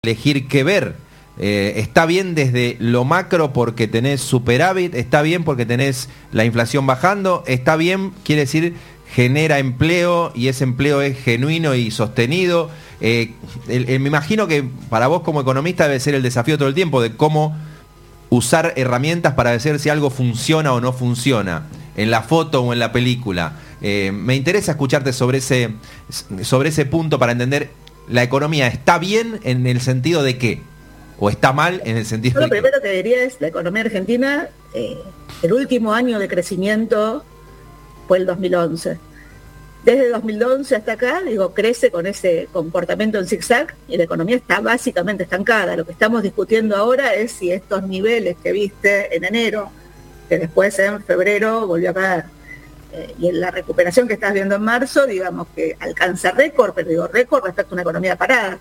elegir qué ver. Está bien desde lo macro porque tenés superávit, está bien porque tenés la inflación bajando, está bien, quiere decir, genera empleo y ese empleo es genuino y sostenido. Me imagino que para vos como economista debe ser el desafío todo el tiempo de cómo usar herramientas para decir si algo funciona o no funciona, en la foto o en la película. Me interesa escucharte sobre ese punto para entender, ¿la economía está bien en el sentido de qué? ¿O está mal en el sentido de qué? Lo primero que diría es, la economía argentina, el último año de crecimiento fue el 2011. Desde 2011 hasta acá, crece con ese comportamiento en zigzag y la economía está básicamente estancada. Lo que estamos discutiendo ahora es si estos niveles que viste en enero, que después en febrero volvió a caer, y en la recuperación que estás viendo en marzo, digamos que alcanza récord, pero récord respecto a una economía parada.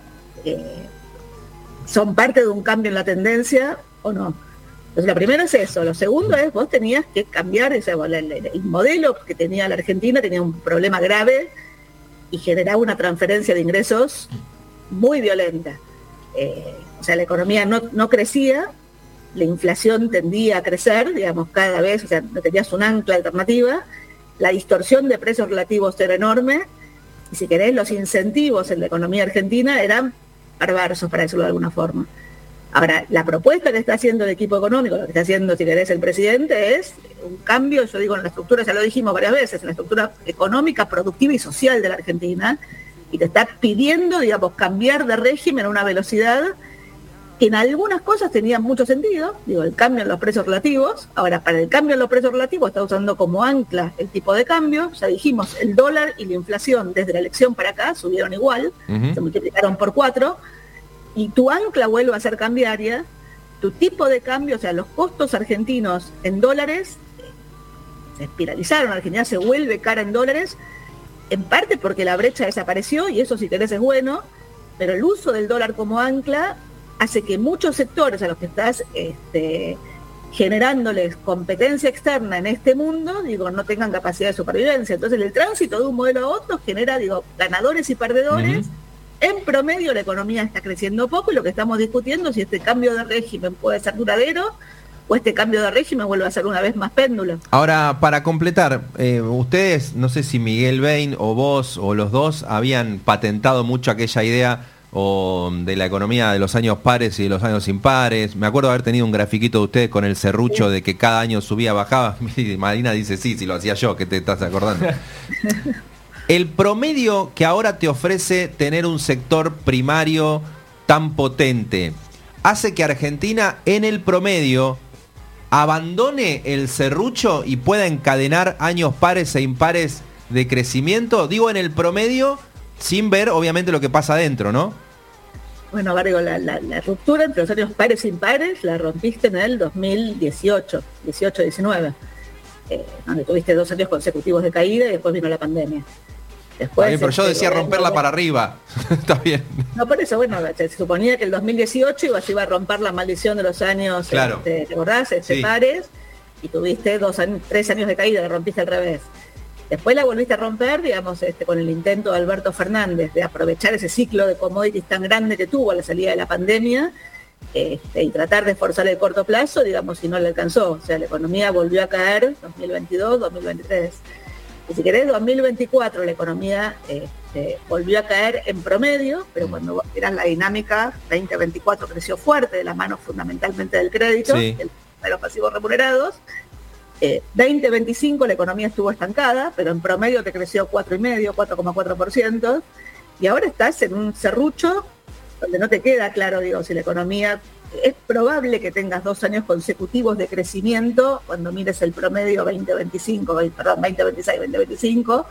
¿Son parte de un cambio en la tendencia o no? Entonces, lo primero es eso. Lo segundo es, vos tenías que cambiar el modelo que tenía la Argentina, tenía un problema grave y generaba una transferencia de ingresos muy violenta. La economía no crecía, la inflación tendía a crecer, cada vez, no tenías un ancla alternativa, la distorsión de precios relativos era enorme, y si querés, los incentivos en la economía argentina eran perversos, para decirlo de alguna forma. Ahora, la propuesta que está haciendo el equipo económico, lo que está haciendo, si querés, el presidente, es un cambio, yo digo, en la estructura, ya lo dijimos varias veces, en la estructura económica, productiva y social de la Argentina, y te está pidiendo, cambiar de régimen a una velocidad que en algunas cosas tenía mucho sentido, el cambio en los precios relativos. Ahora, para el cambio en los precios relativos está usando como ancla el tipo de cambio. Ya dijimos, el dólar y la inflación desde la elección para acá subieron igual, se multiplicaron por 4, y tu ancla vuelve a ser cambiaria, tu tipo de cambio, los costos argentinos en dólares se espiralizaron, Argentina se vuelve cara en dólares, en parte porque la brecha desapareció, y eso si querés es bueno, pero el uso del dólar como ancla hace que muchos sectores a los que estás generándoles competencia externa en este mundo, no tengan capacidad de supervivencia. Entonces el tránsito de un modelo a otro genera, ganadores y perdedores. En promedio la economía está creciendo poco, y lo que estamos discutiendo es si este cambio de régimen puede ser duradero o este cambio de régimen vuelve a ser una vez más péndulo. Ahora, para completar, ustedes, no sé si Miguel Bain o vos o los dos habían patentado mucho aquella idea o de la economía de los años pares y de los años impares. Me acuerdo haber tenido un grafiquito de ustedes con el serrucho de que cada año subía, bajaba. Marina dice, sí, si lo hacía yo, ¿qué te estás acordando? El promedio que ahora te ofrece tener un sector primario tan potente hace que Argentina en el promedio abandone el serrucho y pueda encadenar años pares e impares de crecimiento. Digo en el promedio, sin ver obviamente lo que pasa adentro, ¿no? Bueno, Barrio, la ruptura entre los años pares e impares la rompiste en el 2018, 18-19, donde tuviste 2 años consecutivos de caída y después vino la pandemia. Después, bien, pero yo decía romperla para arriba. Está bien. No, por eso, se suponía que el 2018 se iba a romper la maldición de los años, claro. ¿Te acordás? Sí. Pares, y tuviste 3 años de caída, la rompiste al revés. Después la volviste a romper, con el intento de Alberto Fernández de aprovechar ese ciclo de commodities tan grande que tuvo a la salida de la pandemia, y tratar de forzar el corto plazo, y no le alcanzó. La economía volvió a caer 2022, 2023. Y si querés, 2024 la economía volvió a caer en promedio, pero cuando miras la dinámica, 2024 creció fuerte, de la mano fundamentalmente del crédito, sí, de los pasivos remunerados. 2025 la economía estuvo estancada, pero en promedio te creció 4,5%, 4,4%, y ahora estás en un serrucho donde no te queda claro, si la economía, es probable que tengas 2 años consecutivos de crecimiento cuando mires el promedio 2026, 2025,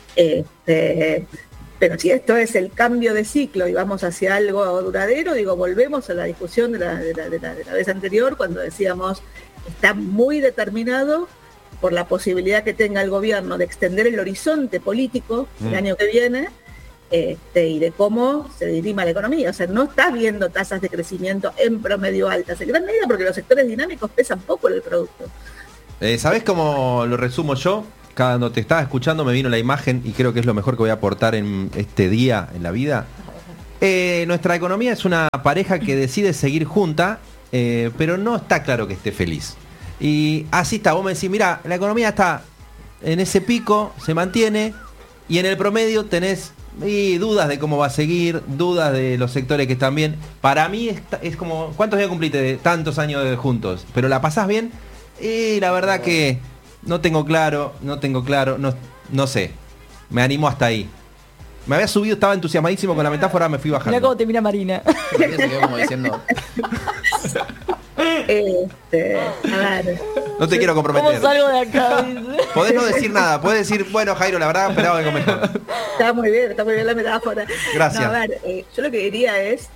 pero si esto es el cambio de ciclo y vamos hacia algo duradero, volvemos a la discusión de la vez anterior, cuando decíamos, está muy determinado por la posibilidad que tenga el gobierno de extender el horizonte político el año que viene, y de cómo se dirima la economía. No estás viendo tasas de crecimiento en promedio altas, en gran medida porque los sectores dinámicos pesan poco en el producto. ¿Sabés cómo lo resumo yo? Cuando te estaba escuchando me vino la imagen, y creo que es lo mejor que voy a aportar en este día en la vida. Nuestra economía es una pareja que decide seguir junta, pero no está claro que esté feliz. Y así está, vos me decís, mira, la economía está en ese pico, se mantiene, y en el promedio tenés dudas de cómo va a seguir, dudas de los sectores que están bien. Para mí es como, ¿cuántos días cumpliste de tantos años juntos? ¿Pero la pasás bien? Y la verdad que no tengo claro, no sé. Me animó hasta ahí. Me había subido, estaba entusiasmadísimo con la metáfora, me fui bajando. Mirá cómo te mira Marina. Se quedó como diciendo... A ver. No te quiero comprometer. ¿Cómo salgo de acá? Dice. Podés no decir nada, podés decir, bueno, Jairo, la verdad esperaba algo mejor. Está muy bien la metáfora. Gracias. No, a ver, yo lo que diría es,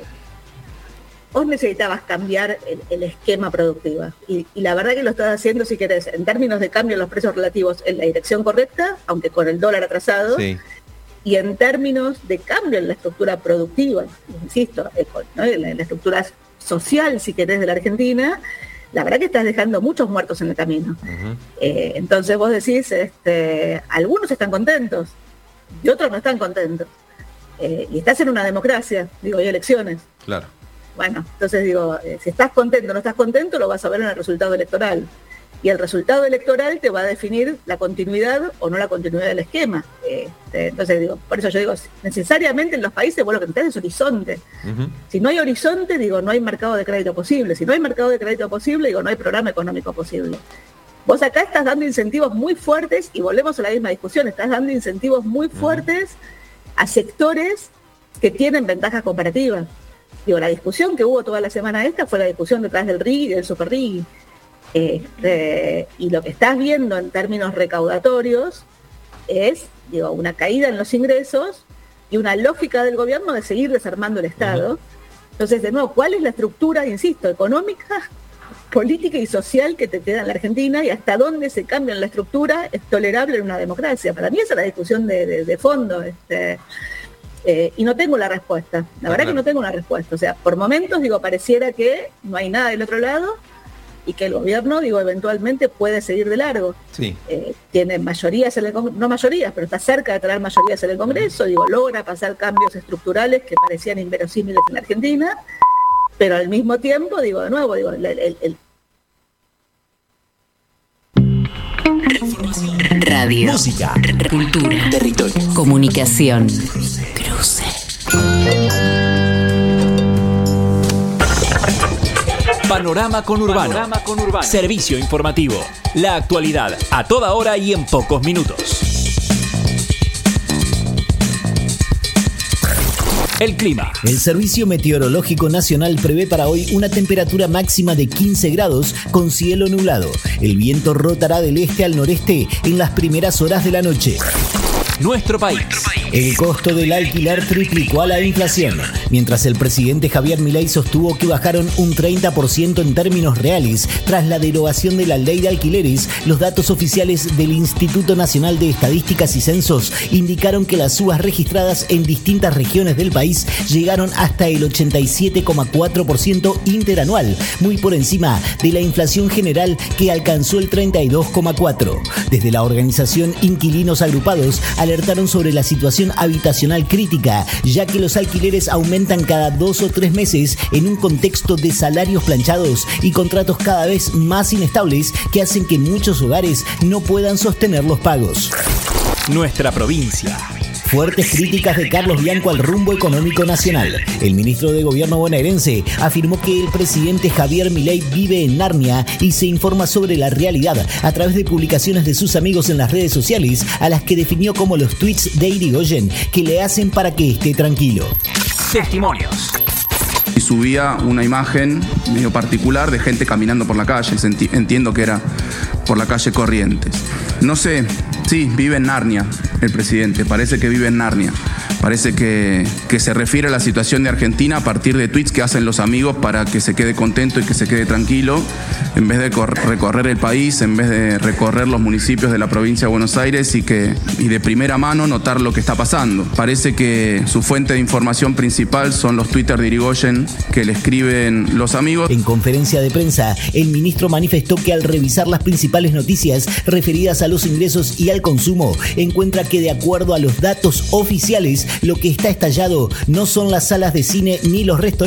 vos necesitabas cambiar el esquema productivo. Y la verdad que lo estás haciendo, si querés, en términos de cambio en los precios relativos, en la dirección correcta, aunque con el dólar atrasado. Sí. Y en términos de cambio en la estructura productiva, insisto, ¿no? en la estructura social, si querés, de la Argentina, la verdad que estás dejando muchos muertos en el camino. Uh-huh. Entonces vos decís, algunos están contentos y otros no están contentos. Y estás en una democracia, digo, hay elecciones. Claro. Bueno, entonces digo, si estás contento o no estás contento, lo vas a ver en el resultado electoral. Y el resultado electoral te va a definir la continuidad o no la continuidad del esquema. Entonces digo, por eso yo digo, necesariamente en los países vos lo que necesitas es horizonte. Uh-huh. Si no hay horizonte, digo, no hay mercado de crédito posible. Si no hay mercado de crédito posible, digo, no hay programa económico posible. Vos acá estás dando incentivos muy fuertes, y volvemos a la misma discusión, estás dando incentivos muy fuertes a sectores que tienen ventajas comparativas. Digo, la discusión que hubo toda la semana esta fue la discusión detrás del RIGI y del Super RIGI. Y lo que estás viendo en términos recaudatorios es, digo, una caída en los ingresos y una lógica del gobierno de seguir desarmando el Estado. Uh-huh. Entonces, de nuevo, ¿cuál es la estructura, insisto, económica, política y social que te queda en la Argentina, y hasta dónde se cambia la estructura es tolerable en una democracia? Para mí esa es la discusión de fondo. Y no tengo la respuesta, la verdad que no tengo una respuesta. O sea, por momentos, digo, pareciera que no hay nada del otro lado, y que el gobierno, digo, eventualmente puede seguir de largo. Sí. Tiene mayorías en el Congreso, no mayorías, pero está cerca de tener mayorías en el Congreso, digo, logra pasar cambios estructurales que parecían inverosímiles en la Argentina, pero al mismo tiempo, digo, de nuevo, digo, Radio, música, cultura, territorio, comunicación. Cruce. Panorama Conurbano. Servicio informativo. La actualidad a toda hora y en pocos minutos. El clima. El Servicio Meteorológico Nacional prevé para hoy una temperatura máxima de 15 grados con cielo nublado. El viento rotará del este al noreste en las primeras horas de la noche. Nuestro país. El costo del alquiler triplicó a la inflación. Mientras el presidente Javier Milei sostuvo que bajaron un 30% en términos reales tras la derogación de la ley de alquileres, los datos oficiales del Instituto Nacional de Estadísticas y Censos indicaron que las subas registradas en distintas regiones del país llegaron hasta el 87,4% interanual, muy por encima de la inflación general que alcanzó el 32,4%. Desde la organización Inquilinos Agrupados alertaron sobre la situación habitacional crítica, ya que los alquileres aumentan cada 2 o 3 meses en un contexto de salarios planchados y contratos cada vez más inestables que hacen que muchos hogares no puedan sostener los pagos. Nuestra provincia. Fuertes críticas de Carlos Bianco al rumbo económico nacional. El ministro de Gobierno bonaerense afirmó que el presidente Javier Milei vive en Narnia y se informa sobre la realidad a través de publicaciones de sus amigos en las redes sociales, a las que definió como los tweets de Irigoyen que le hacen para que esté tranquilo. Testimonios. Y subía una imagen medio particular de gente caminando por la calle. Entiendo que era por la calle Corrientes. No sé, sí, vive en Narnia el presidente, parece que vive en Narnia. Parece que se refiere a la situación de Argentina a partir de tweets que hacen los amigos para que se quede contento y que se quede tranquilo, en vez de recorrer el país, en vez de recorrer los municipios de la provincia de Buenos Aires y de primera mano notar lo que está pasando. Parece que su fuente de información principal son los Twitter de Irigoyen que le escriben los amigos. En conferencia de prensa, el ministro manifestó que al revisar las principales noticias referidas a los ingresos y al consumo, encuentra que de acuerdo a los datos oficiales, lo que está estallado no son las salas de cine ni los restaurantes